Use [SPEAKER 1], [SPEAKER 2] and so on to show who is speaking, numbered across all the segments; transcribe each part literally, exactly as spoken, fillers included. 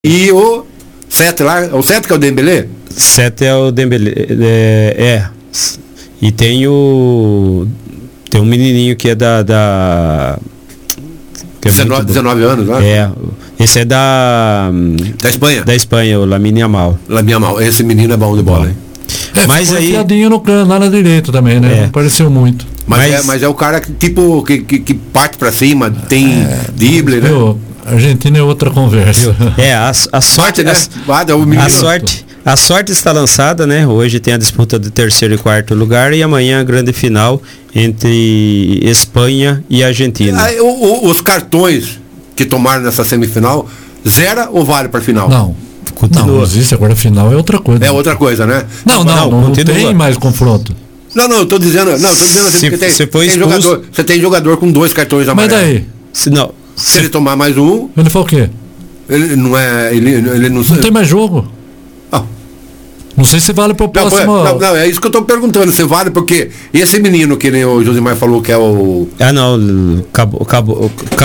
[SPEAKER 1] E o sete lá, o sete que é o Dembélé?
[SPEAKER 2] sete é o Dembélé, é, é. E tem o tem um menininho que é da, da que é
[SPEAKER 1] dezenove, dezenove anos, né?
[SPEAKER 2] É, esse é da
[SPEAKER 1] da Espanha.
[SPEAKER 2] Da Espanha, o Lamine Yamal.
[SPEAKER 1] Lamine Yamal, esse menino é bom de bola, hein?
[SPEAKER 3] É,
[SPEAKER 2] mas aí
[SPEAKER 3] piadinho no canto, lá na direita também, né? É. Não pareceu muito.
[SPEAKER 1] Mas, mas, é, mas é o cara que tipo que, que, que parte pra cima, tem é, drible, né?
[SPEAKER 3] Viu? Argentina é outra conversa.
[SPEAKER 2] É, a, a sorte,
[SPEAKER 1] né?
[SPEAKER 2] a, a sorte, a sorte está lançada, né? Hoje tem a disputa do terceiro e quarto lugar e amanhã a grande final entre Espanha e Argentina.
[SPEAKER 1] Ah, o, o, os cartões que tomaram nessa semifinal, zera ou vale para final?
[SPEAKER 3] Não. Continua. Não, existe agora a final é outra coisa.
[SPEAKER 1] É outra coisa, né?
[SPEAKER 3] Não, não, não, não, não tem mais confronto.
[SPEAKER 1] Não, não, eu tô dizendo, não, tô dizendo assim,
[SPEAKER 2] se,
[SPEAKER 1] porque tem,
[SPEAKER 2] se foi
[SPEAKER 1] tem
[SPEAKER 2] expulso,
[SPEAKER 1] jogador, você tem jogador com dois cartões amarelos.
[SPEAKER 3] Mas daí?
[SPEAKER 2] Se não,
[SPEAKER 1] se, se ele tomar mais um,
[SPEAKER 3] ele foi o quê?
[SPEAKER 1] Ele não é, ele, ele não,
[SPEAKER 3] não tem mais jogo.
[SPEAKER 1] Ah.
[SPEAKER 3] Não sei se vale pro próximo.
[SPEAKER 1] Não, não, não, é isso que eu tô perguntando, se vale porque esse menino que nem o Josimar falou que é o...
[SPEAKER 2] Ah, não, acabou, acabou,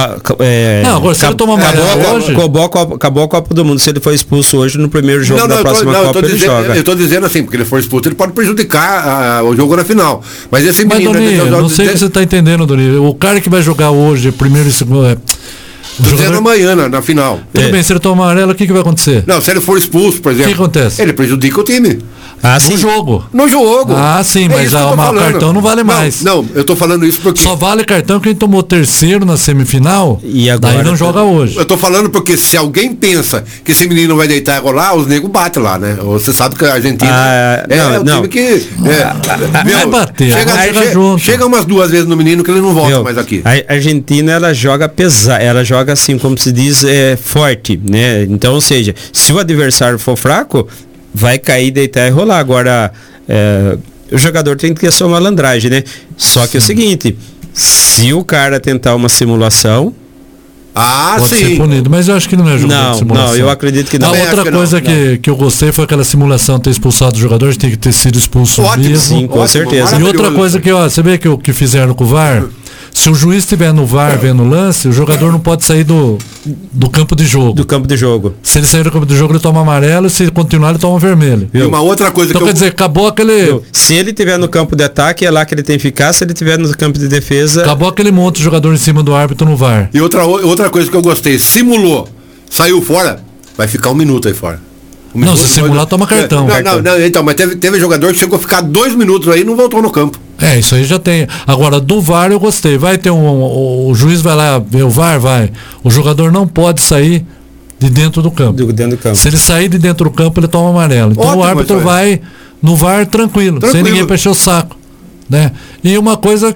[SPEAKER 2] é,
[SPEAKER 3] não, agora se ele toma amarelo hoje...
[SPEAKER 2] Acabou a, Copa, acabou a Copa do Mundo, se ele for expulso hoje no primeiro jogo não, não, da próxima tô, não, Copa, ele
[SPEAKER 1] dizendo,
[SPEAKER 2] joga.
[SPEAKER 1] Eu tô dizendo assim, porque ele for expulso, ele pode prejudicar a, o jogo na final. Mas esse
[SPEAKER 3] Mas,
[SPEAKER 1] menino...
[SPEAKER 3] Doni, não, não sei o que você tá entendendo, Doni. O cara que vai jogar hoje, primeiro e segundo... É...
[SPEAKER 1] Jogador... amanhã na, na final.
[SPEAKER 3] Tudo é. bem, se ele tomar amarelo, o que, que vai acontecer?
[SPEAKER 1] Não, se ele for expulso, por exemplo.
[SPEAKER 3] O que acontece?
[SPEAKER 1] Ele prejudica o time.
[SPEAKER 2] Ah,
[SPEAKER 3] no
[SPEAKER 2] sim.
[SPEAKER 3] jogo.
[SPEAKER 1] No jogo.
[SPEAKER 3] Ah, sim, é mas a, o cartão não vale mais.
[SPEAKER 1] Não, não, eu tô falando isso porque...
[SPEAKER 3] Só vale cartão quem tomou terceiro na semifinal
[SPEAKER 2] e agora
[SPEAKER 3] daí não joga hoje.
[SPEAKER 1] Eu tô falando porque se alguém pensa que esse menino vai deitar e rolar, os negros batem lá, né? Você sabe que a Argentina
[SPEAKER 2] ah,
[SPEAKER 1] é
[SPEAKER 2] não,
[SPEAKER 1] o
[SPEAKER 2] não.
[SPEAKER 1] time que... É,
[SPEAKER 3] ah, meu, vai bater,
[SPEAKER 1] chega,
[SPEAKER 3] vai
[SPEAKER 1] chega,
[SPEAKER 3] junto.
[SPEAKER 1] chega umas duas vezes no menino que ele não volta
[SPEAKER 2] meu,
[SPEAKER 1] mais aqui.
[SPEAKER 2] A Argentina, ela joga pesado, ela joga assim, como se diz, é, forte, né? Então, ou seja, se o adversário for fraco, vai cair, deitar e rolar. Agora, é, o jogador tem que ter sua malandragem, né? Só que sim. É o seguinte, se o cara tentar uma simulação...
[SPEAKER 1] Ah,
[SPEAKER 3] pode
[SPEAKER 1] sim.
[SPEAKER 3] ser punido, mas eu acho que não é jogo
[SPEAKER 2] não,
[SPEAKER 3] de simulação.
[SPEAKER 2] Não, eu acredito que não.
[SPEAKER 3] A outra
[SPEAKER 1] que
[SPEAKER 3] coisa
[SPEAKER 1] não,
[SPEAKER 3] que,
[SPEAKER 1] não.
[SPEAKER 3] que eu gostei foi aquela simulação ter expulsado o jogador, tem que ter sido expulso
[SPEAKER 1] ótimo,
[SPEAKER 3] mesmo.
[SPEAKER 2] Sim, com
[SPEAKER 1] ótimo,
[SPEAKER 2] certeza.
[SPEAKER 3] E outra coisa que, ó, você vê que o que fizeram com o V A R... Se o juiz estiver no V A R vendo o lance, o jogador não pode sair do, do campo de jogo.
[SPEAKER 2] Do campo de jogo.
[SPEAKER 3] Se ele sair do campo de jogo, ele toma amarelo, e se continuar, ele toma vermelho.
[SPEAKER 1] E uma outra coisa
[SPEAKER 3] então,
[SPEAKER 1] que
[SPEAKER 3] quer
[SPEAKER 1] eu...
[SPEAKER 3] dizer, acabou aquele...
[SPEAKER 2] Viu? Se ele estiver no campo de ataque, é lá que ele tem que ficar. Se ele estiver no campo de defesa...
[SPEAKER 3] Acabou aquele monte de jogador em cima do árbitro no V A R.
[SPEAKER 1] E outra, outra coisa que eu gostei, simulou, saiu fora, vai ficar um minuto aí fora. Um
[SPEAKER 3] não,
[SPEAKER 1] minuto,
[SPEAKER 3] se simular,
[SPEAKER 1] dois...
[SPEAKER 3] toma cartão.
[SPEAKER 1] Não,
[SPEAKER 3] cartão.
[SPEAKER 1] não, não, então, mas teve, teve jogador que chegou a ficar dois minutos aí e não voltou no campo.
[SPEAKER 3] É, isso aí já tem. Agora, do V A R eu gostei. Vai ter um. O, o juiz vai lá ver o V A R, vai. O jogador não pode sair de dentro do campo.
[SPEAKER 2] Do, dentro do campo.
[SPEAKER 3] Se ele sair de dentro do campo, ele toma amarelo. Então ótimo, o árbitro vai no V A R tranquilo, tranquilo, sem ninguém pra encher o saco. Né? E uma coisa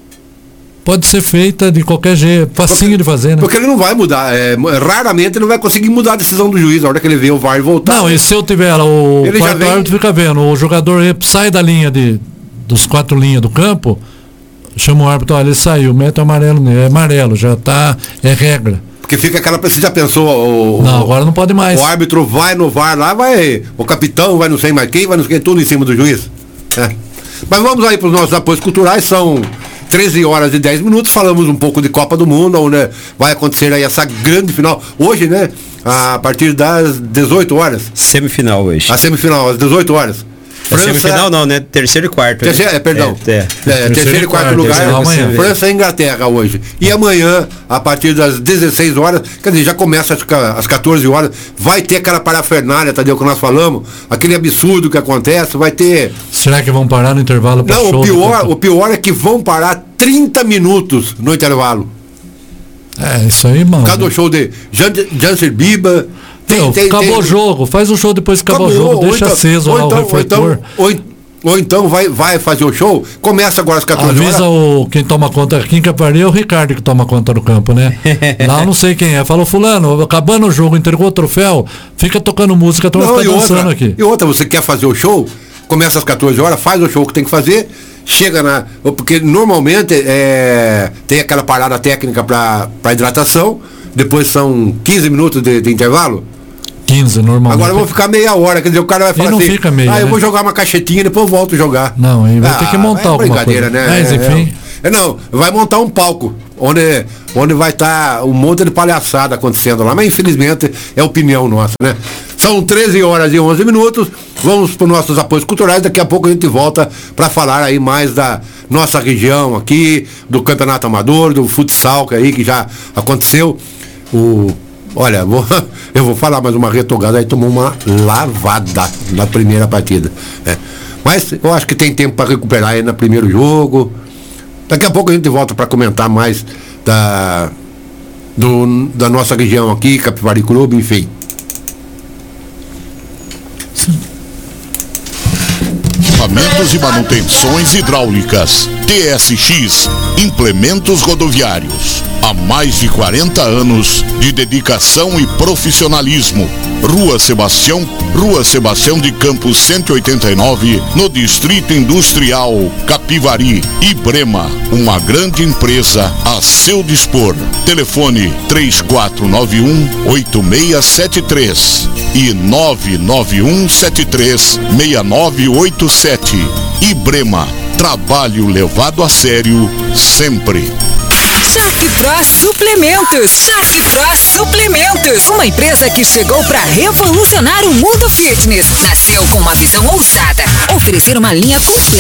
[SPEAKER 3] pode ser feita de qualquer jeito, facinho
[SPEAKER 1] porque,
[SPEAKER 3] de fazer, né?
[SPEAKER 1] Porque ele não vai mudar. É, raramente ele não vai conseguir mudar a decisão do juiz. A hora que ele vê o V A R voltar.
[SPEAKER 3] Não, e se eu tiver lá, o
[SPEAKER 1] ele
[SPEAKER 3] quarto
[SPEAKER 1] vem...
[SPEAKER 3] árbitro fica vendo, o jogador sai da linha de. Dos quatro linhas do campo, chama o árbitro, olha, ele saiu, mete o amarelo nele, é amarelo, já tá, é regra.
[SPEAKER 1] Porque fica aquela, você já pensou, o,
[SPEAKER 3] não,
[SPEAKER 1] o,
[SPEAKER 3] agora não pode mais.
[SPEAKER 1] O árbitro vai no V A R lá, vai, o capitão vai não sei mais quem, vai não sei quem, tudo em cima do juiz. É. Mas vamos aí para os nossos apoios culturais, são treze horas e dez minutos, falamos um pouco de Copa do Mundo, onde vai acontecer aí essa grande final, hoje, né, a partir das dezoito horas.
[SPEAKER 2] Semifinal hoje.
[SPEAKER 1] A semifinal, às dezoito horas.
[SPEAKER 2] França... Semifinal não, né? Terceiro e quarto.
[SPEAKER 1] Terceiro, é, perdão.
[SPEAKER 2] É, é.
[SPEAKER 1] É, terceiro, terceiro e quarto, quarto lugar. Amanhã. França e Inglaterra hoje. E amanhã, a partir das dezesseis horas, quer dizer, já começa às quatorze horas, vai ter aquela parafernália, Tadeu, que nós falamos, aquele absurdo que acontece, vai ter...
[SPEAKER 3] Será que vão parar no intervalo para
[SPEAKER 1] Não,
[SPEAKER 3] show?
[SPEAKER 1] o pior, o pior é que vão parar trinta minutos no intervalo.
[SPEAKER 3] É, isso aí, mano.
[SPEAKER 1] Por causa do show de Jansen Biba.
[SPEAKER 3] Tem, Meu, tem, acabou o jogo, faz o show depois que acabou o jogo, deixa então, aceso lá então, o refletor.
[SPEAKER 1] Ou então, ou, ou então vai, vai fazer o show, começa agora às quatorze horas.
[SPEAKER 3] Avisa o, quem toma conta aqui em Capivari é o Ricardo que toma conta do campo, né? Lá eu não sei quem é. Falou, fulano, acabando o jogo, entregou o troféu, fica tocando música, tu vai ficar dançando outra, aqui.
[SPEAKER 1] E outra, você quer fazer o show, começa às quatorze horas, faz o show que tem que fazer, chega na... Porque normalmente é, tem aquela parada técnica para hidratação, depois são quinze minutos de, de intervalo.
[SPEAKER 3] quinze, normalmente.
[SPEAKER 1] Agora eu vou ficar meia hora, quer dizer, o cara vai falar
[SPEAKER 3] não
[SPEAKER 1] assim,
[SPEAKER 3] fica meia,
[SPEAKER 1] ah, eu
[SPEAKER 3] né?
[SPEAKER 1] vou jogar uma caixetinha e depois eu volto a jogar.
[SPEAKER 3] Não, aí vai ah, ter que montar
[SPEAKER 1] é
[SPEAKER 3] alguma
[SPEAKER 1] brincadeira,
[SPEAKER 3] coisa.
[SPEAKER 1] Né?
[SPEAKER 3] Mas enfim.
[SPEAKER 1] É, é, não, vai montar um palco onde, onde vai estar tá um monte de palhaçada acontecendo lá, mas infelizmente é opinião nossa, né? São treze horas e onze minutos, vamos para os nossos apoios culturais, daqui a pouco a gente volta para falar aí mais da nossa região aqui, do campeonato amador, do futsal que aí que já aconteceu. O, olha, vou, eu vou falar mais uma retogada, aí tomou uma lavada na primeira partida, né? Mas eu acho que tem tempo para recuperar aí no primeiro jogo. Daqui a pouco a gente volta para comentar mais da, do, da nossa região aqui, Capivari Clube, enfim.
[SPEAKER 4] Equipamentos e manutenções hidráulicas. T S X Implementos Rodoviários. Há mais de quarenta anos de dedicação e profissionalismo. Rua Sebastião, Rua Sebastião de Campos cento e oitenta e nove, no Distrito Industrial Capivari. Ibrema, uma grande empresa a seu dispor. Telefone três quatro nove um, oito seis sete três e nove nove um sete três, seis nove oito sete. Ibrema, trabalho levado a sério sempre.
[SPEAKER 5] Shark Pro Suplementos. Shark Pro Suplementos. Uma empresa que chegou para revolucionar o mundo fitness. Nasceu com uma visão ousada. Oferecer uma linha completa